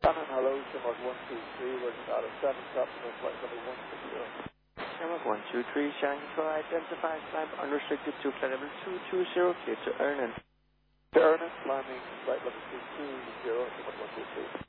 Shannon, hello, Shamrock 123, working out of 7, supplement flight number 160. Shamrock 123, Shannon Control, identify climb unrestricted to flight level 220, clear to Ernan. To Ernest, landing flight level 220, Shamrock 123.